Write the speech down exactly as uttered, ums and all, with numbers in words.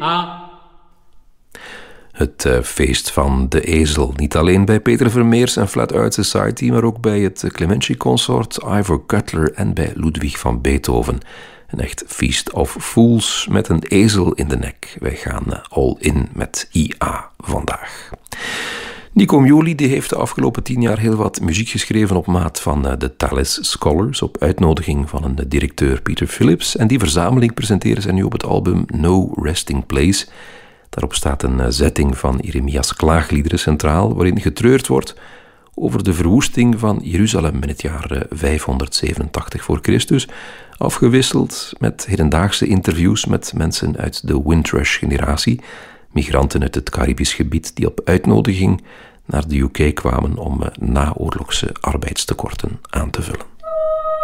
A. Het uh, feest van de ezel. Niet alleen bij Peter Vermeers en Flat Out Society, maar ook bij het Clementi Consort, Ivor Cutler en bij Ludwig van Beethoven. Een echt Feast of Fools met een ezel in de nek. Wij gaan uh, all in met I A vandaag. Nico Muhly die heeft de afgelopen tien jaar heel wat muziek geschreven op maat van uh, de Thalys Scholars op uitnodiging van een uh, directeur Peter Phillips. En die verzameling presenteren zij nu op het album No Resting Place. Daarop staat een uh, zetting van Jeremias klaagliederen centraal, waarin getreurd wordt over de verwoesting van Jeruzalem in het jaar uh, vijfhonderdzevenentachtig voor Christus, afgewisseld met hedendaagse interviews met mensen uit de Windrush-generatie, migranten uit het Caribisch gebied die op uitnodiging naar de U K kwamen om uh, naoorlogse arbeidstekorten aan te vullen.